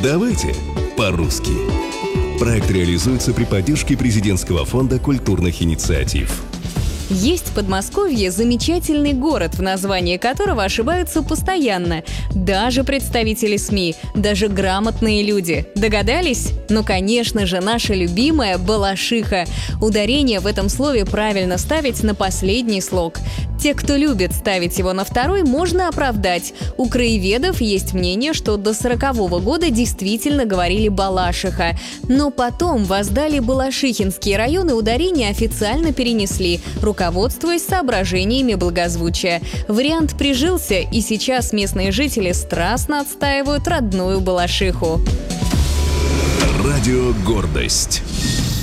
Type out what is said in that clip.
Давайте по-русски. Проект реализуется при поддержке Президентского фонда культурных инициатив. Есть в Подмосковье замечательный город, в названии которого ошибаются постоянно. Даже представители СМИ, даже грамотные люди. Догадались? Ну, конечно же, наша любимая Балашиха. Ударение в этом слове правильно ставить на последний слог. Те, кто любит ставить его на второй, можно оправдать. У краеведов есть мнение, что до 40-го года действительно говорили Балашиха. Но потом воздали Балашихинские районы, ударение официально перенесли, руководствуясь соображениями благозвучия. Вариант прижился, и сейчас местные жители страстно отстаивают родную Балашиху. Радио «Гордость».